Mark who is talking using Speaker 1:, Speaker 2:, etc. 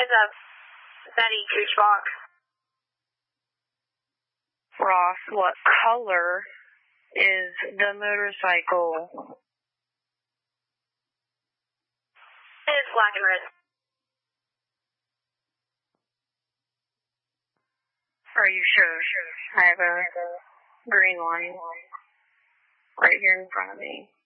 Speaker 1: It's a Betty Gooch box.
Speaker 2: Ross, what color is the motorcycle?
Speaker 1: It's black and red.
Speaker 2: Are you sure? I have a green one right here in front of me.